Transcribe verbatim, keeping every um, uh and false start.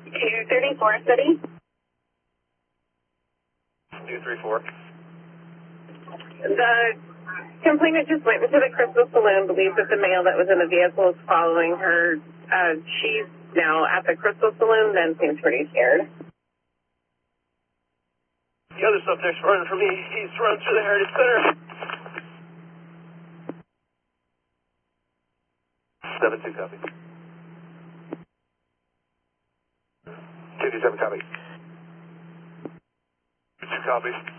two thirty-four City. two three four. The complainant just went into the Crystal Saloon, believes that the male that was in the vehicle is following her. Uh, she's now at the Crystal Saloon, then seems pretty scared. The other subject's running from me. He's running through the Heritage Center. seven two copy. two two seven copy. two copy.